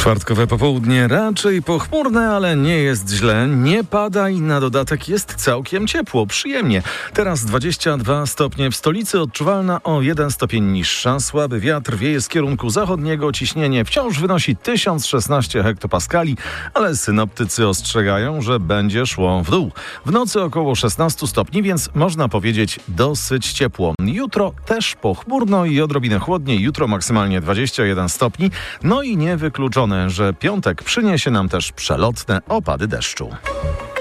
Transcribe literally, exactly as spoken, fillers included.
Czwartkowe popołudnie raczej pochmurne, ale nie jest źle. Nie pada i na dodatek jest całkiem ciepło, przyjemnie. Teraz dwadzieścia dwa stopnie w stolicy, odczuwalna o jeden stopień niższa. Słaby wiatr wieje z kierunku zachodniego, ciśnienie wciąż wynosi tysiąc szesnaście hektopaskali, ale synoptycy ostrzegają, że będzie szło w dół. W nocy około szesnaście stopni, więc można powiedzieć dosyć ciepło. Jutro też pochmurno i odrobinę chłodniej. Jutro maksymalnie dwadzieścia jeden stopni. No i niewykluczone, że piątek przyniesie nam też przelotne opady deszczu.